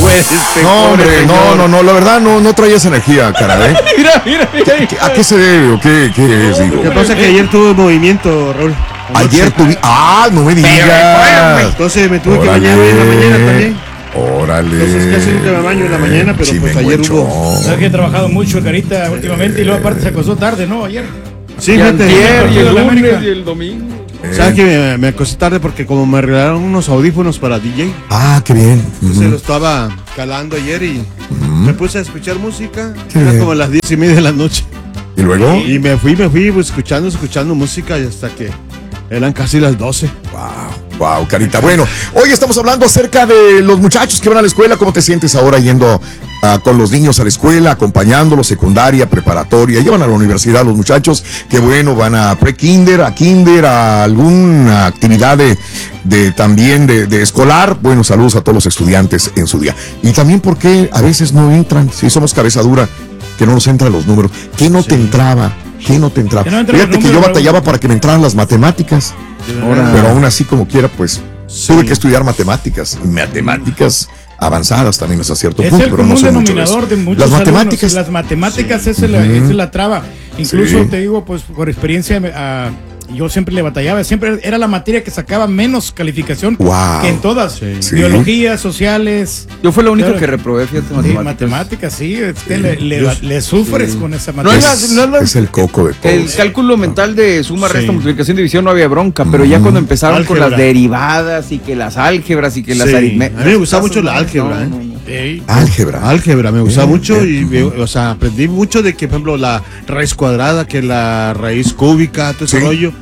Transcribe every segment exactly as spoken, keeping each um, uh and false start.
puedes, te No, hombre, pobre no, señor. no, no, la verdad no, no traía esa energía, caray. Mira, mira, mira. ¿Qué- ¿A qué se debe o qué, qué es, digo? Lo que pasa es que ayer tuve movimiento, Raúl. Ayer tuve... Ah, no me digas. Entonces me tuve que Órale. bañar en la mañana también. Órale. Entonces casi nunca me baño en la mañana, pero pues ayer hubo. Sabes que he trabajado mucho, Carita, últimamente, y luego aparte se acostó tarde, ¿no? Ayer. Sí, Y fíjate. antier, y el de la lunes, América. y el domingo. ¿Sabes que me, me acosté tarde porque como me regalaron unos audífonos para D J? Ah, qué bien. Entonces Ujú. lo estaba calando ayer y me puse a escuchar música. Qué Era bien. como a las diez y media de la noche. ¿Y luego? Y me fui, me fui pues, escuchando, escuchando música y hasta que eran casi las doce. Wow, wow, Carita. Bueno, hoy estamos hablando acerca de los muchachos que van a la escuela. ¿Cómo te sientes ahora yendo uh, con los niños a la escuela, acompañándolos, secundaria, preparatoria? Llevan a la universidad los muchachos. Qué bueno, van a pre-kinder, a kinder, a alguna actividad de, de también de, de escolar. Bueno, saludos a todos los estudiantes en su día. Y también porque a veces no entran, si somos cabeza dura, que no nos entran los números. ¿Qué no te entraba? ¿Qué no te entraba? Que no entran Fíjate los que yo números, batallaba Raúl. para que me entraran las matemáticas. Ahora, Pero aún así, como quiera, pues Sí. tuve que estudiar matemáticas, matemáticas avanzadas también hasta cierto Es punto, el pero no común sé mucho de denominador eso. de muchos Las alumnos, matemáticas, y las matemáticas esa, es la, esa es la traba. Incluso Sí. te digo, pues por experiencia, ah, yo siempre le batallaba. Siempre era la materia que sacaba menos calificación Wow. que en todas. Sí. Biología, sociales. Yo fue lo único Claro. que reprobé, fíjate, Sí, matemáticas. matemáticas, sí. Es que le, le- le sufres con esa No materia. es la- no es la- es el coco de El todos. cálculo mental de suma, Sí. resta, multiplicación, división no había bronca, pero ya cuando empezaron con Álgebra. las derivadas y que las álgebras y que las Sí. aritméticas. A mí me gustaba mucho la álgebra, ¿eh? Ey. Álgebra. álgebra me gustaba Bien, mucho y bien. me- o sea, aprendí mucho de que, por ejemplo, la raíz cuadrada, que la raíz cúbica, todo ese Sí. rollo,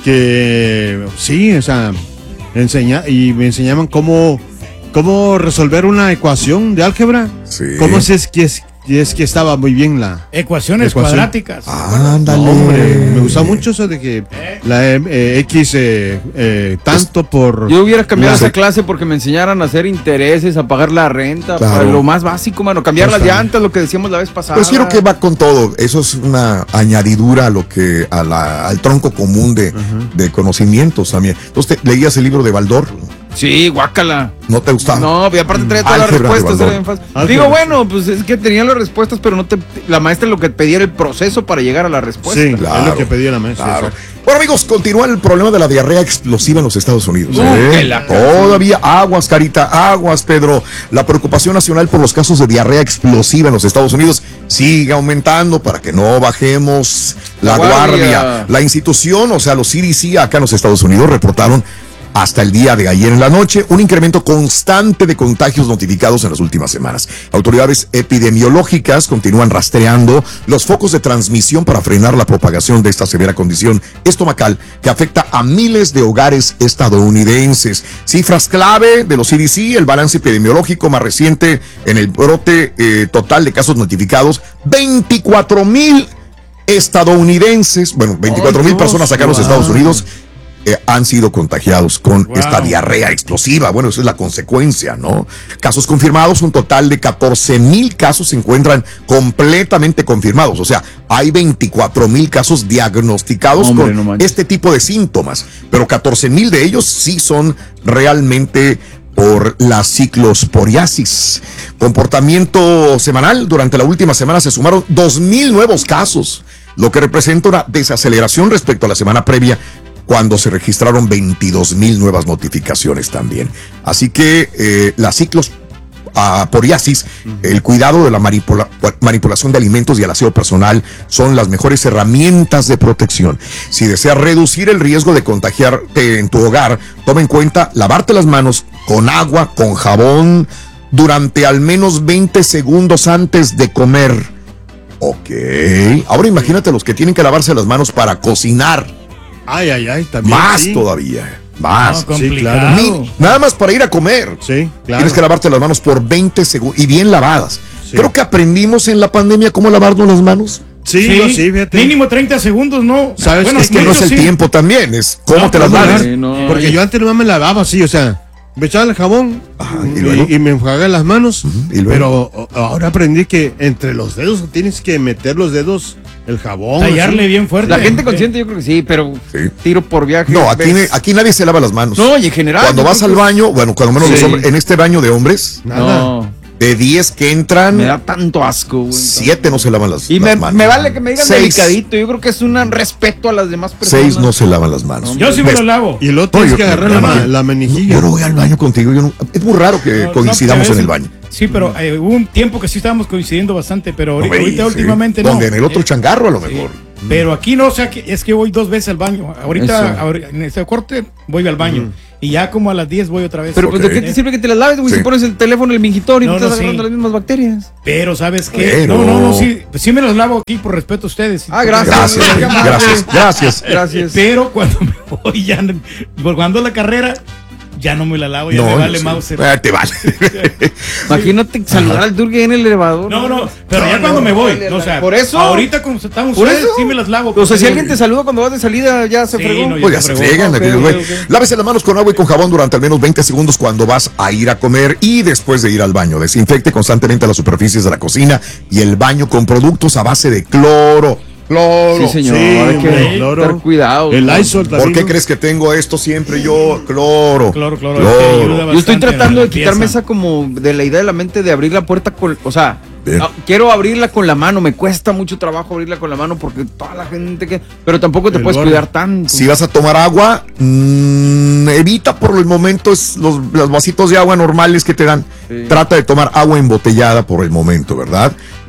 que sí, o sea, enseña y me enseñaban cómo cómo resolver una ecuación de álgebra. Sí. Cómo si es que es, y es que estaba muy bien la Ecuaciones Ecuación. cuadráticas. Ándale. No, hombre, me gustaba mucho eso de que la eh, X eh, eh, tanto por Yo hubiera cambiado No sé. esa clase porque me enseñaran a hacer intereses, a pagar la renta, Claro. para lo más básico, mano, cambiar las Exacto. llantas, lo que decíamos la vez pasada. Pues quiero que va con todo. Eso es una añadidura a lo que a la, al tronco común de, de conocimientos también. Entonces, te- leías el libro de Baldor. Sí, guácala. ¿No te gustaba? No, y aparte traía todas las Álgebra de respuestas. Baldor. era bien fácil. Álgebra. Digo, bueno, pues es que tenía las respuestas, pero no te, la maestra lo que pedía era el proceso para llegar a la respuesta. sí, Claro, es lo que pedía la maestra. Claro. exacto. Bueno, amigos, continúa el problema de la diarrea explosiva en los Estados Unidos. Uh, ¿eh? que la- Todavía aguas, Carita, aguas, Pedro. La preocupación nacional por los casos de diarrea explosiva en los Estados Unidos sigue aumentando para que no bajemos la, La guardia. guardia. La institución, o sea, los C D C acá en los Estados Unidos reportaron hasta el día de ayer en la noche un incremento constante de contagios notificados en las últimas semanas. Autoridades epidemiológicas continúan rastreando los focos de transmisión para frenar la propagación de esta severa condición estomacal que afecta a miles de hogares estadounidenses. Cifras clave de los C D C, el balance epidemiológico más reciente en el brote eh, total de casos notificados, veinticuatro mil estadounidenses, bueno, veinticuatro mil Ay, personas acá en los wow. Estados Unidos eh, han sido contagiados con Wow. esta diarrea explosiva. Bueno, esa es la consecuencia, ¿no? Casos confirmados, un total de catorce mil casos se encuentran completamente confirmados. O sea, hay veinticuatro mil casos diagnosticados Hombre, con no manches. este tipo de síntomas, pero catorce mil de ellos sí son realmente por la ciclosporiasis. Comportamiento semanal, durante la última semana se sumaron dos mil nuevos casos, lo que representa una desaceleración respecto a la semana previa, cuando se registraron veintidós mil nuevas notificaciones también. Así que eh, la ciclosporiasis, el cuidado de la manipula- manipulación de alimentos y el aseo personal son las mejores herramientas de protección. Si deseas reducir el riesgo de contagiarte en tu hogar, toma en cuenta lavarte las manos con agua, con jabón, durante al menos veinte segundos antes de comer. Ok. Ahora imagínate los que tienen que lavarse las manos para cocinar. Ay, ay, ay, también. Más sí. todavía. Más. No, complicado. claro. Ni- nada más para ir a comer. Sí, claro. Tienes que lavarte las manos por veinte segundos y bien lavadas. Sí. Creo que aprendimos en la pandemia cómo lavarnos las manos. Sí, yo sí, fíjate. Mínimo treinta segundos, ¿no? ¿Sabes Bueno, qué? Es que no es el sí. tiempo también, es cómo No, te las claro. laves. Sí, no, Porque y- yo antes no me lavaba así, o sea, me echaba el jabón Ajá, ¿y y, luego? y me enjuagaba las manos. ¿y luego? Pero o- ahora aprendí que entre los dedos tienes que meter los dedos el jabón. Tallarle así. bien fuerte. La gente consciente yo creo que sí, pero Sí. tiro por viaje. No, aquí, ves- aquí nadie se lava las manos. No, y en general. Cuando yo vas creo al que- baño, bueno, cuando menos los Sí. hombres, en este baño de hombres, Nada. No. De diez que entran, Me da tanto asco, güey. siete no se lavan las, Y las me, manos. me vale que me digan Seis. delicadito. Yo creo que es un respeto a las demás personas. Seis no se lavan las manos. Yo sí me ¿Ves? lo lavo. Y luego tienes Oye, que agarrar yo- la, yo- la menijilla. Yo no voy al baño contigo. Yo no- es muy raro que No, coincidamos no, en el pero baño. Sí, pero eh, hubo un tiempo que sí estábamos coincidiendo bastante, pero ahorita, No me ahorita digas, últimamente ¿sí? no. Donde en el otro Eh, changarro a lo sí. mejor. Pero aquí no, o sea, que es que voy dos veces al baño. Ahorita, Eso. ahora- en este corte, voy al baño. Y ya como a las diez voy otra vez. Pero pues, Ok. ¿de qué te sirve que te las laves, güey? Sí. Si pones el teléfono en el mingitorio y No, te estás no, sí. agarrando las mismas bacterias. Pero, ¿sabes qué? Pero- No, no, no, sí. Pues sí me los lavo aquí por respeto a ustedes. Ah, gracias. Gracias, Qué güey, amable. gracias, gracias. Gracias. Pero cuando me voy ya, por cuando la carrera, ya no me la lavo, ya me yo vale sé. Mauser. Ah, te vale. Imagínate saludar al turque en el elevador. No, no, pero No, ya no, cuando me voy, vale, o sea, por eso. ahorita como estamos ¿Por ustedes, eso? sí me las lavo. O sea, porque si no- alguien te saluda cuando vas de salida, ya se Sí, fregó. no, yo- Oiga, se fregó. friegan, Ok, aquellos, güey. ok, ok. Lávese las manos con agua y con jabón durante al menos veinte segundos cuando vas a ir a comer y después de ir al baño. Desinfecte constantemente las superficies de la cocina y el baño con productos a base de cloro. Cloro. Sí, señor. Sí, hay que hombre, cloro. tener cuidado. El ¿no? Lysol también. ¿Por qué ¿no? crees que tengo esto siempre yo? Cloro. Cloro, cloro, es que ayuda Yo estoy bastante tratando en de la quitarme limpieza. esa como de la idea de la mente de abrir la puerta con, o sea, Bien. ah, quiero abrirla con la mano, me cuesta mucho trabajo abrirla con la mano porque toda la gente que, pero tampoco te El puedes borde. cuidar tanto. Si vas a tomar agua, mm, evita por el momento es los, los vasitos de agua normales que te dan. Sí. Trata de tomar agua embotellada por el momento, ¿verdad?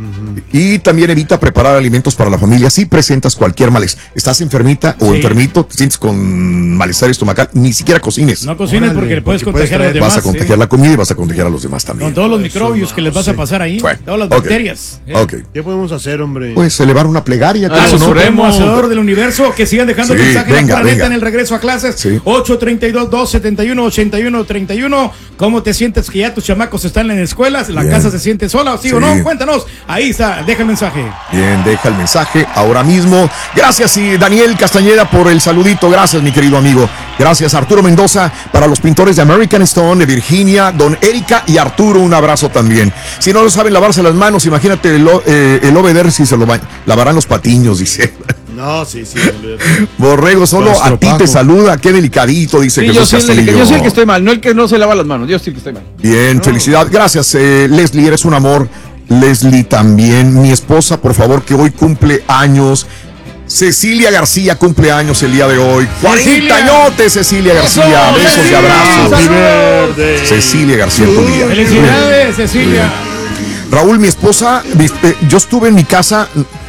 Y también evita preparar alimentos para la familia si presentas cualquier malestar. ¿Estás enfermita o Sí. enfermito? ¿Te sientes con malestar estomacal? Ni siquiera cocines. No cocines Órale, porque le puedes porque puedes contagiar a los traer- demás. vas a contagiar sí. la comida y vas a contagiar a los demás también. Con todos los Eso microbios no, que les vas sí. a pasar ahí, Bueno, todas las ok. bacterias. ¿eh? Ok. ¿Qué podemos hacer, hombre? Pues elevar una plegaria. Ah, ¿cómo eso no? oremos. Supremo Hacedor del universo, que sigan dejando Sí, mensajes en venga, la planeta venga. en el regreso a clases. Sí. ocho treinta y dos, dos setenta y uno, ochenta y uno, treinta y uno. ¿Cómo te sientes que ya tus chamacos están en escuelas? ¿La Bien. casa se siente sola? ¿Sí, o Sí. no? Cuéntanos. Ahí está, deja el mensaje. Bien, deja el mensaje ahora mismo. Gracias, y Daniel Castañeda, por el saludito. Gracias, mi querido amigo. Gracias, Arturo Mendoza, para los pintores de American Stone, de Virginia, don Erika y Arturo, un abrazo también. Si no lo saben lavarse las manos, imagínate el, o- eh, el obeder si se lo ba- lavarán los patiños, dice. No, sí, sí. olvídate. Borrego, solo a ti Estropajo. te saluda. Qué delicadito, dice Sí, yo, Jesús soy el, Castillo. que- yo soy el que estoy mal, no el que no se lava las manos, yo soy el que estoy mal. Bien, felicidad. Gracias, eh, Leslie, eres un amor. Leslie también. Mi esposa, por favor, que hoy cumple años. Cecilia García cumple años el día de hoy. cuarenta Cecilia. añotes, Cecilia García. Eso, Besos y Cecilia. abrazos. Happy birthday. Cecilia García en tu día. Felicidades, Cecilia. Raúl, mi esposa, viste, yo estuve en mi casa.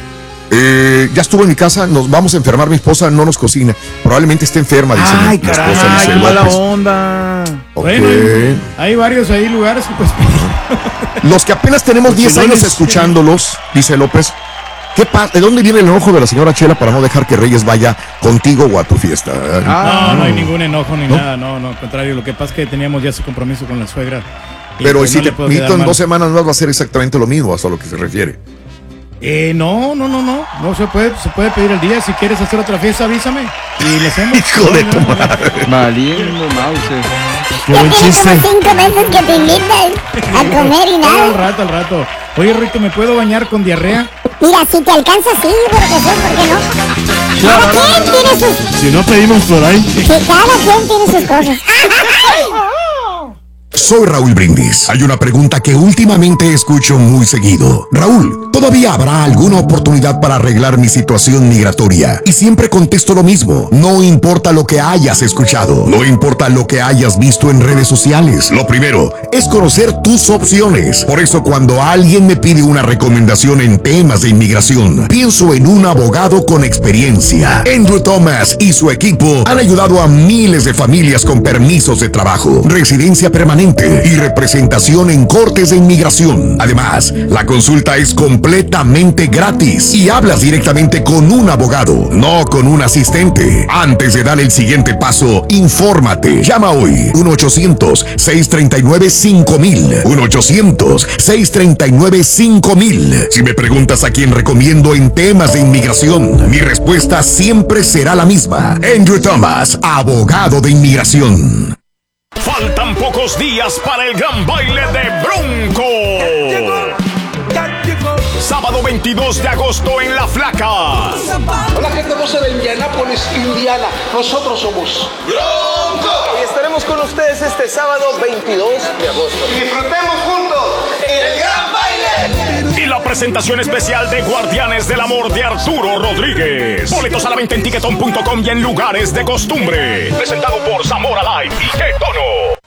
eh, ya estuve en mi casa, nos vamos a enfermar, mi esposa no nos cocina. Probablemente esté enferma, dice mi- Ay, mi esposa, caray, dice qué mala López. onda. Ok. Bueno, hay varios ahí lugares que pues Los que apenas tenemos diez años escuchándolos, dice López, ¿qué pasa? ¿De dónde viene el enojo de la señora Chela para no dejar que Reyes vaya contigo o a tu fiesta? Ah, no, no hay ningún enojo ni ¿No? nada, no, no, al contrario, lo que pasa es que teníamos ya ese compromiso con la suegra. y Pero pues si no te le puedo quedar invito en mal. dos semanas más va a ser exactamente lo mismo, hasta lo que se refiere. Eh, no, no, no, no, no se puede, se puede pedir el día, si quieres hacer otra fiesta avísame y le hacemos. Hijo de No, tu no, no, madre. Valiendo Mauser. Qué Ya buen tiene chiste. como cinco meses que te invitan a comer y Al nada. rato, al rato. Oye, Rito, ¿me puedo bañar con diarrea? Mira, si te alcanza, sí, porque sí, ¿por qué no? Cada quien tiene sus... Si no pedimos por ahí. Sí, cada quien tiene sus cosas. Soy Raúl Brindis. Hay una pregunta que últimamente escucho muy seguido. Raúl, ¿todavía habrá alguna oportunidad para arreglar mi situación migratoria? Y siempre contesto lo mismo. No importa lo que hayas escuchado. No importa lo que hayas visto en redes sociales. Lo primero es conocer tus opciones. Por eso cuando alguien me pide una recomendación en temas de inmigración, pienso en un abogado con experiencia. Andrew Thomas y su equipo han ayudado a miles de familias con permisos de trabajo, residencia permanente y representación en cortes de inmigración. Además, la consulta es completamente gratis y hablas directamente con un abogado, no con un asistente. Antes de dar el siguiente paso, infórmate. Llama hoy uno ochocientos, seiscientos treinta y nueve, cinco mil. uno ochocientos, seiscientos treinta y nueve, cinco mil. Si me preguntas a quién recomiendo en temas de inmigración, mi respuesta siempre será la misma. Andrew Thomas, abogado de inmigración. Faltan pocos días para el gran baile de Bronco. Sábado veintidós de agosto en La Flaca. Hola, gente hermosa de Indianápolis, Indiana. Nosotros somos Y estaremos con ustedes este sábado veintidós de agosto. Y disfrutemos juntos el presentación especial de Guardianes del Amor de Arturo Rodríguez. Boletos a la venta en ticketon punto com y en lugares de costumbre. Presentado por Zamora Live y Qué Tono.